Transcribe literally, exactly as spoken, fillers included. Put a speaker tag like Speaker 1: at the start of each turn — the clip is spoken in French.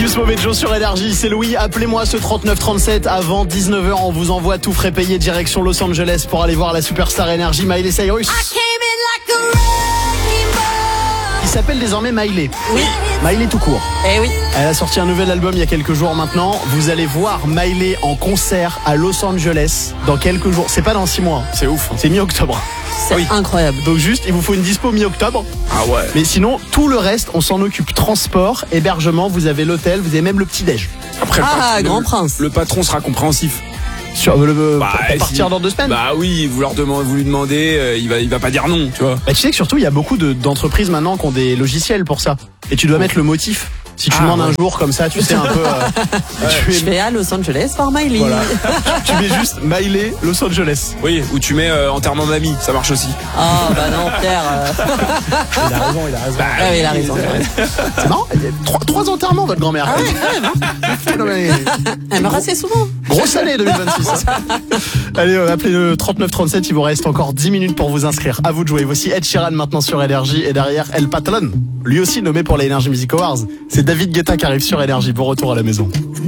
Speaker 1: plus mauvais Joe sur Énergie, c'est Louis. Appelez-moi ce trente-neuf trente-sept avant dix-neuf heures. On vous envoie tout frais payé direction Los Angeles pour aller voir la superstar Énergie Miley Cyrus. Il s'appelle désormais Miley.
Speaker 2: Oui.
Speaker 1: Miley tout court.
Speaker 2: Eh oui.
Speaker 1: Elle a sorti un nouvel album il y a quelques jours maintenant. Vous allez voir Miley en concert à Los Angeles dans quelques jours. C'est pas dans six mois.
Speaker 3: C'est ouf.
Speaker 1: C'est mi-octobre.
Speaker 2: C'est
Speaker 1: oui.
Speaker 2: incroyable.
Speaker 1: Donc juste, il vous faut une dispo mi-octobre.
Speaker 3: Ah ouais.
Speaker 1: Mais sinon, tout le reste, on s'en occupe. Transport, hébergement, vous avez l'hôtel, vous avez même le petit-déj.
Speaker 3: Après,
Speaker 2: Ah,
Speaker 3: le,
Speaker 2: grand prince.
Speaker 3: Le patron sera compréhensif.
Speaker 1: Sur le,
Speaker 3: Bah,
Speaker 1: pour partir
Speaker 3: si-
Speaker 1: dans deux semaines.
Speaker 3: Bah oui, vous, leur demandez, vous lui demandez, euh, il, va, il va pas dire non, tu vois.
Speaker 1: Bah, tu sais que surtout, il y a beaucoup de, d'entreprises maintenant qui ont des logiciels pour ça. Et tu dois mettre le motif. Si tu
Speaker 3: Ah,
Speaker 1: demandes
Speaker 3: ouais.
Speaker 1: un jour comme ça, tu sais un peu. Euh, tu,
Speaker 2: Je
Speaker 1: es-
Speaker 2: vais à Los Angeles voir Miley.
Speaker 1: voilà. tu mets juste Miley Los Angeles.
Speaker 3: Oui, ou tu mets euh, enterrement mamie, ça marche aussi.
Speaker 2: Ah bah non, Pierre. euh,
Speaker 1: Il a raison, il a raison.
Speaker 2: Ah oui, il a raison.
Speaker 1: C'est marrant, il y a trois, trois enterrements, votre grand-mère.
Speaker 2: Ah ouais, quand même, hein.
Speaker 1: Non, mais-
Speaker 2: Elle meurt assez souvent.
Speaker 1: Grosse année deux mille vingt-six. hein. Allez, euh, appelez le trente-neuf trente-sept, il vous reste encore dix minutes pour vous inscrire. À vous de jouer. Voici Ed Sheeran maintenant sur Énergie et derrière El Patron, lui aussi nommé pour les Energy Music Awards. C'est David Guetta qui arrive sur Énergie. Bon retour à la maison.